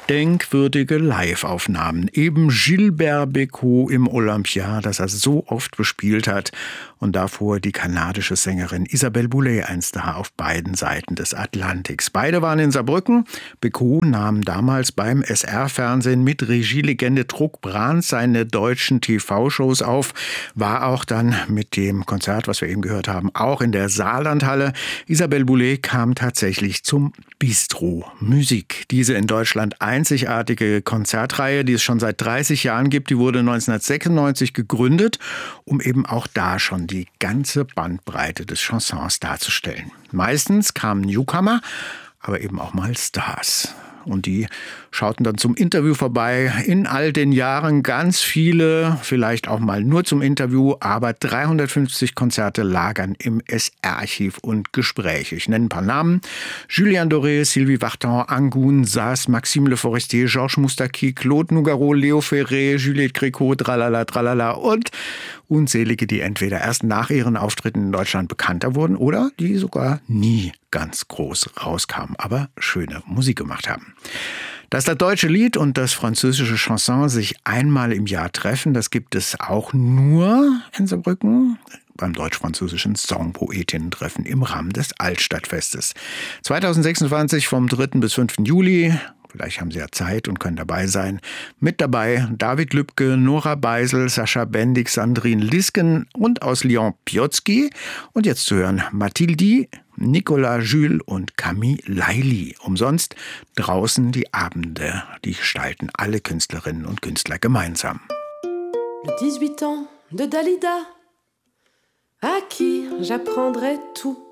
denkwürdige Live-Aufnahmen. Eben Gilbert Bécaud im Olympia, das er so oft bespielt hat. Und davor die kanadische Sängerin Isabelle Boulay, ein Star auf beiden Seiten des Atlantiks. Beide waren in Saarbrücken. Bécaud nahm damals beim SR-Fernsehen mit Regielegende Truc Brahns seine deutschen TV-Shows auf. War auch dann mit dem Konzert, was wir eben gehört haben, auch in der Saarlandhalle. Isabelle Boulay kam tatsächlich zum Bistro Musik. Diese in Deutschland einzigartige Konzertreihe, die es schon seit 30 Jahren gibt, die wurde 1996 gegründet, um eben auch da schon die ganze Bandbreite des Chansons darzustellen. Meistens kamen Newcomer, aber eben auch mal Stars. Und die schauten dann zum Interview vorbei. In all den Jahren ganz viele, vielleicht auch mal nur zum Interview, aber 350 Konzerte lagern im SR-Archiv und Gespräche. Ich nenne ein paar Namen. Julien Doré, Sylvie Vartan, Angoune, Sass, Maxime Le Forestier, Georges Moustaki, Claude Nougaro, Léo Ferré, Juliette Gréco, Tralala, Tralala und unzählige, die entweder erst nach ihren Auftritten in Deutschland bekannter wurden oder die sogar nie ganz groß rauskamen, aber schöne Musik gemacht haben. Dass das deutsche Lied und das französische Chanson sich einmal im Jahr treffen, das gibt es auch nur in Saarbrücken beim deutsch-französischen Songpoetinnen-Treffen im Rahmen des Altstadtfestes. 2026 vom 3. bis 5. Juli. Vielleicht haben Sie ja Zeit und können dabei sein. Mit dabei David Lübke, Nora Beisel, Sascha Bendig, Sandrine Lisken und aus Lyon Piotzky. Und jetzt zu hören Mathilde, Nicolas Jules und Camille Laili. Umsonst draußen die Abende, die gestalten alle Künstlerinnen und Künstler gemeinsam. Le 18 ans de Dalida, à qui j'apprendrai tout.